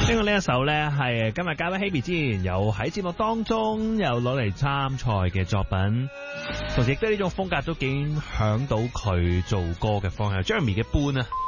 呢一首咧係今日交俾 Hebe 之前有喺節目當中有攞嚟參賽嘅作品，同時亦都呢種風格都幾響到佢做歌嘅方向。Jeremy 嘅搬啊！